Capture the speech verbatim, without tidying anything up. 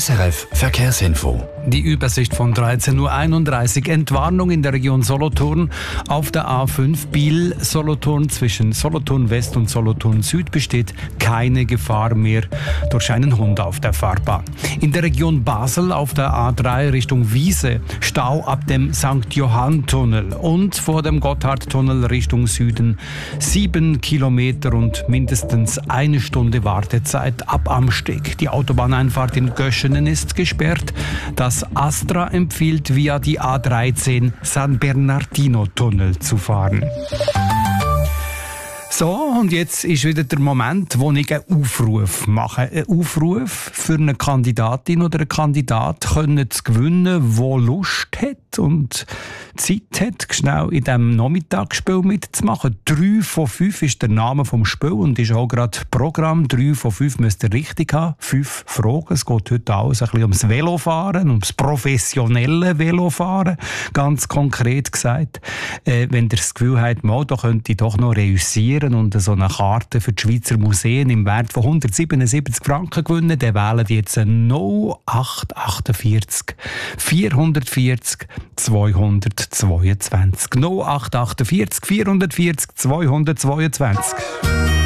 S R F Verkehrsinfo. Die Übersicht von dreizehn Uhr einunddreißig. Entwarnung in der Region Solothurn. Auf der A fünf Biel-Solothurn zwischen Solothurn West und Solothurn Süd besteht keine Gefahr mehr durch einen Hund auf der Fahrbahn. In der Region Basel auf der A drei Richtung Wiese Stau ab dem Sankt Johann-Tunnel und vor dem Gotthardtunnel Richtung Süden sieben Kilometer und mindestens eine Stunde Wartezeit ab Amsteg. Die Autobahneinfahrt in Göschenen ist gesperrt. Das Astra empfiehlt, via die A dreizehn San Bernardino-Tunnel zu fahren. So, und jetzt ist wieder der Moment, wo ich einen Aufruf mache. Einen Aufruf für eine Kandidatin oder einen Kandidat können zu gewinnen, der Lust hat und Zeit hat, genau in diesem Nachmittagsspiel mitzumachen. Drei von fünf ist der Name vom Spiel und ist auch gerade Programm. Drei von fünf müsst ihr richtig haben. Fünf Fragen. Es geht heute alles ein bisschen ums Velofahren, ums professionelle Velofahren. Ganz konkret gesagt. Äh, wenn ihr das Gefühl habt, mal, da könnte ich doch noch reüssieren und so eine Karte für die Schweizer Museen im Wert von hundertsiebenundsiebzig Franken gewinnen, dann wählen die jetzt null acht achtundvierzig vierhundertvierzig zweihundertzweiundzwanzig. null acht achtundvierzig vierhundertvierzig zweihundertzweiundzwanzig.